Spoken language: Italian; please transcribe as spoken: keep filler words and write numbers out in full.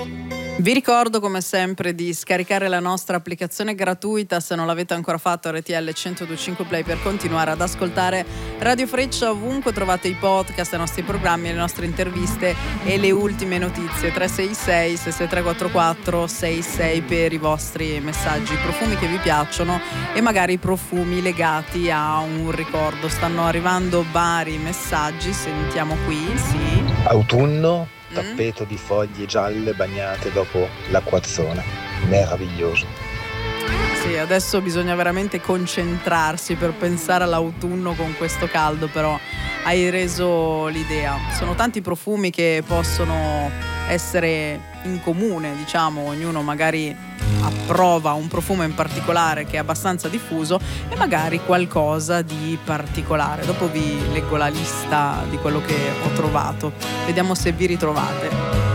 Vi ricordo come sempre di scaricare la nostra applicazione gratuita se non l'avete ancora fatto, R T L centodue e cinque Play, per continuare ad ascoltare Radio Freccia ovunque trovate i podcast, i nostri programmi, le nostre interviste e le ultime notizie. Tre sei sei sei sei tre quattro quattro sei sei per i vostri messaggi, profumi che vi piacciono e magari profumi legati a un ricordo. Stanno arrivando vari messaggi, sentiamo qui, sì. Autunno, tappeto di foglie gialle bagnate dopo l'acquazzone, meraviglioso. Sì, adesso bisogna veramente concentrarsi per pensare all'autunno con questo caldo, però hai reso l'idea. Sono tanti profumi che possono essere in comune, diciamo, ognuno magari approva un profumo in particolare che è abbastanza diffuso e magari qualcosa di particolare. Dopo vi leggo la lista di quello che ho trovato, vediamo se vi ritrovate.